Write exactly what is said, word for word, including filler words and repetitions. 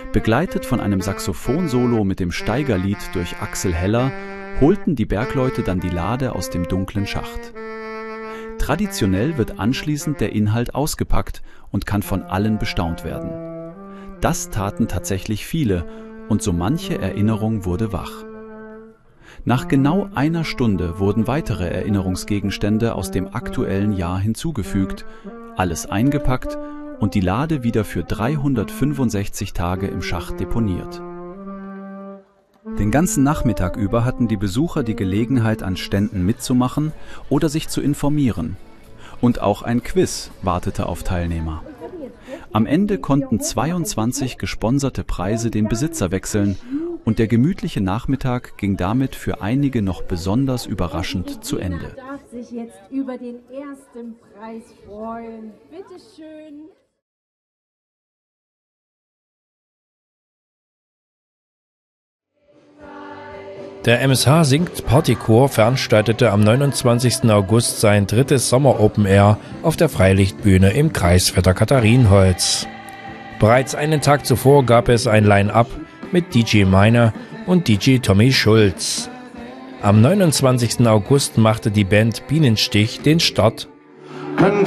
Begleitet von einem Saxophonsolo mit dem Steigerlied durch Axel Heller holten die Bergleute dann die Lade aus dem dunklen Schacht. Traditionell wird anschließend der Inhalt ausgepackt und kann von allen bestaunt werden. Das taten tatsächlich viele und so manche Erinnerung wurde wach. Nach genau einer Stunde wurden weitere Erinnerungsgegenstände aus dem aktuellen Jahr hinzugefügt, alles eingepackt und die Lade wieder für dreihundertfünfundsechzig Tage im Schacht deponiert. Den ganzen Nachmittag über hatten die Besucher die Gelegenheit, an Ständen mitzumachen oder sich zu informieren. Und auch ein Quiz wartete auf Teilnehmer. Am Ende konnten zweiundzwanzig gesponserte Preise den Besitzer wechseln und der gemütliche Nachmittag ging damit für einige noch besonders überraschend zu Ende. Darf sich jetzt über den ersten Preis freuen. Bitte schön. Der M S H Singt Partychor veranstaltete am neunundzwanzigsten August sein drittes Sommer Open Air auf der Freilichtbühne im Kreis Wetter-Katharinenholz. Bereits einen Tag zuvor gab es ein Line-Up mit D J Miner und D J Tommy Schulz. Am neunundzwanzigsten August machte die Band Bienenstich den Start.